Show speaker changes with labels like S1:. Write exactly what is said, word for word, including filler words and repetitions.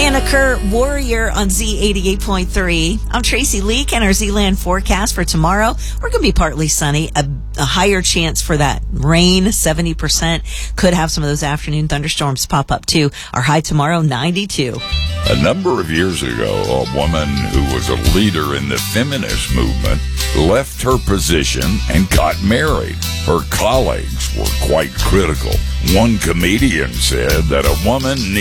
S1: Banneker Warrior on Z eighty-eight point three. I'm Tracy Leak, and our Z-Land forecast for tomorrow. We're going to be partly sunny, a, a higher chance for that rain, seventy percent. Could have some of those afternoon thunderstorms pop up too. Our high tomorrow, ninety-two.
S2: A number of years ago, a woman who was a leader in the feminist movement left her position and got married. Her colleagues were quite critical. One comedian said that a woman